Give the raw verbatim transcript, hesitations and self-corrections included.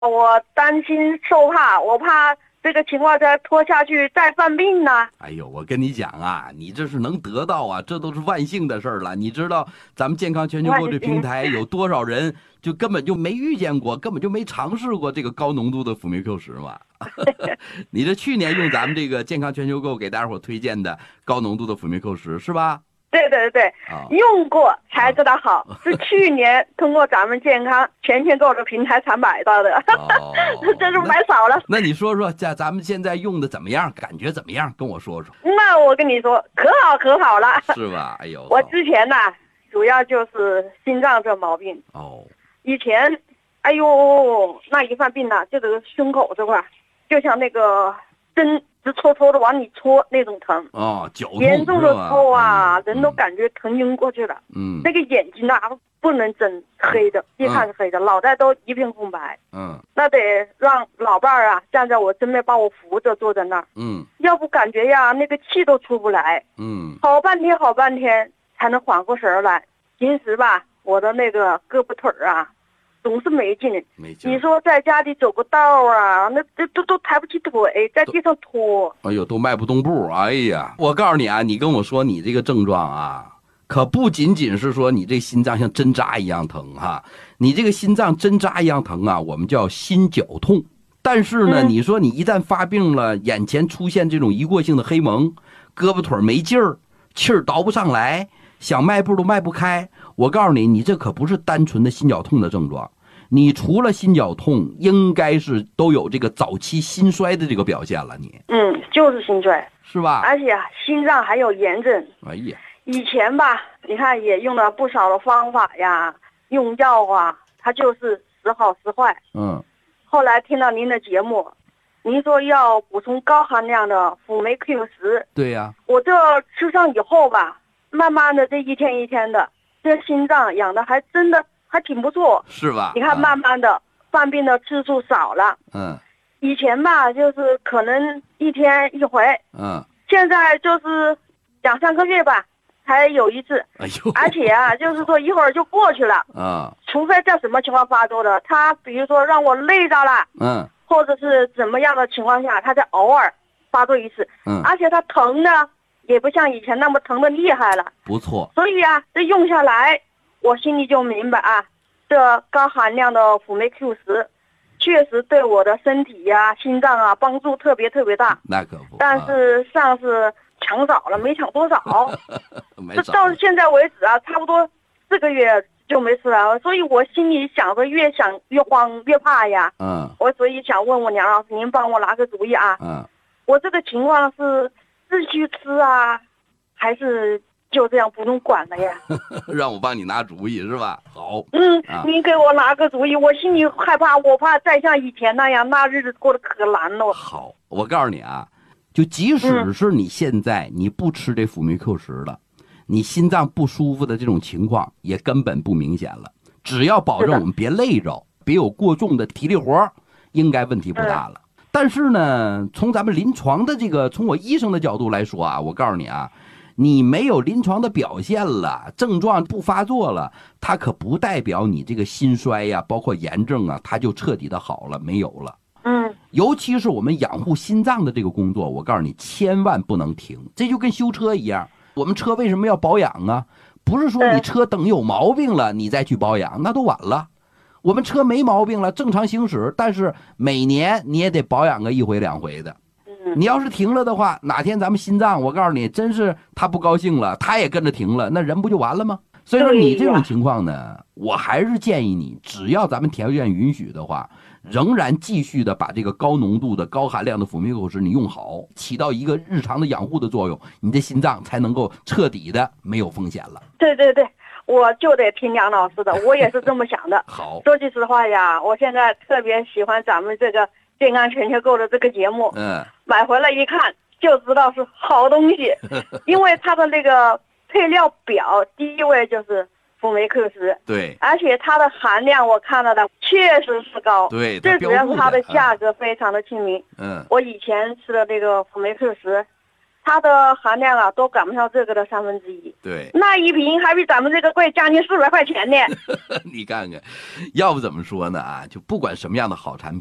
我担心受怕，我怕这个情况再拖下去再犯病呢。 哎呦，我跟你讲啊，你这是能得到啊，这都是万幸的事儿了。你知道咱们健康全球购这平台有多少人就根本就没遇见过，根本就没尝试过这个高浓度的辅酶 Q 十嘛？你这去年用咱们这个健康全球购给大伙推荐的高浓度的辅酶 Q 十是吧？ 对对对， 啊、 用过才知道好，啊、是去年通过咱们健康全球购的平台才买到的， 哦、 这是买少了。 那, 那你说说，在咱们现在用的怎么样？感觉怎么样？跟我说说。 那我跟你说，可好可好了， 是吧？哎呦， 我之前呢，主要就是心脏这毛病。 哦。 以前，哎呦，那一犯病呢，就这个胸口这块，就像那个针。直戳戳的往里戳那种疼哦，绞痛严重的时候啊、 哎， 人都感觉疼晕过去了。 嗯， 那个眼睛啊不能睁，黑的，一看是黑的，脑袋都一片空白。 嗯， 那得让老伴儿啊站在我身边把我扶着坐在那儿。 嗯， 要不感觉呀那个气都出不来。 嗯， 好半天好半天才能缓过神来。平时吧，我的那个胳膊腿儿啊。总是没劲， 没劲。 你说在家里走个道啊，那这都都抬不起腿，在地上拖。 哎呦，都迈不动步。哎呀，我告诉你啊，你跟我说你这个症状啊，可不仅仅是说你这心脏像针扎一样疼哈、啊，你这个心脏针扎一样疼啊，我们叫心绞痛。但是呢，嗯、你说你一旦发病了，眼前出现这种一过性的黑蒙，胳膊腿没劲儿，气儿倒不上来，想迈步都迈不开。我告诉你，你这可不是单纯的心绞痛的症状，你除了心绞痛，应该是都有这个早期心衰的这个表现了。你， 嗯，就是心衰， 是吧？ 而且心脏还有炎症。 哎呀， 以前吧，你看也用了不少的方法呀，用药啊，它就是时好时坏。 嗯。 后来听到您的节目，您说要补充高含量的辅酶 Q 十。 对呀、啊。 我这吃上以后吧，慢慢的这一天一天的。这心脏养的还真的还挺不错， 是吧？ 你看，慢慢的、嗯、犯病的次数少了。 嗯， 以前吧，就是可能一天一回。 嗯， 现在就是两三个月吧，才有一次。 哎呦， 而且啊，就是说一会儿就过去了。 嗯， 除非在什么情况发作的，他比如说让我累着了， 嗯， 或者是怎么样的情况下，他才偶尔发作一次。 嗯， 而且他疼呢。也不像以前那么疼的厉害了， 不错。 所以啊，这用下来，我心里就明白啊，这高含量的辅酶 Q 十，确实对我的身体呀、啊、心脏啊帮助特别特别大。 那可不。 但是上次抢早了，没抢多少。 没这到现在为止啊，差不多四个月就没事了。所以我心里想着，越想越慌越怕呀。 嗯。 我所以想问问梁老师，您帮我拿个主意啊。 嗯。 我这个情况是。继续吃啊，还是就这样不用管了呀？ 让我帮你拿主意是吧？好， 嗯， 啊、 您给我拿个主意，我心里害怕，我怕再像以前那样，那日子过得可难了。 好，我告诉你啊，就即使是你现在你不吃这辅酶 Q 十了，嗯、你心脏不舒服的这种情况也根本不明显了。只要保证我们别累着，别有过重的体力活，应该问题不大了。嗯但是呢，从咱们临床的这个，从我医生的角度来说啊，我告诉你啊，你没有临床的表现了，症状不发作了，它可不代表你这个心衰呀、啊，包括炎症啊，它就彻底的好了，没有了。 嗯， 尤其是我们养护心脏的这个工作，我告诉你，千万不能停。这就跟修车一样，我们车为什么要保养啊？不是说你车等有毛病了，你再去保养，那都晚了。我们车没毛病了，正常行驶，但是每年你也得保养个一回两回的。你要是停了的话，哪天咱们心脏，我告诉你，真是他不高兴了，他也跟着停了，那人不就完了吗？所以说你这种情况呢，我还是建议你，只要咱们条件允许的话，仍然继续的把这个高浓度的、高含量的辅酶 Q 十你用好，起到一个日常的养护的作用，你的心脏才能够彻底的没有风险了。 对对对。我就得听梁老师的，我也是这么想的。 好， 说句实话呀，我现在特别喜欢咱们这个健康全球购的这个节目。 嗯， 买回来一看就知道是好东西，因为它的那个配料表第一位就是辅酶 Q 十， 对， 而且它的含量我看了的确实是高， 对， 最主要是它的价格非常的亲民。 嗯， 我以前吃的这个辅酶 Q 十， 它的含量啊都赶不上这个的三分之一。 对， 那一瓶还比咱们这个贵将近四百块钱呢。 你看看，要不怎么说呢啊？就不管什么样的好产品。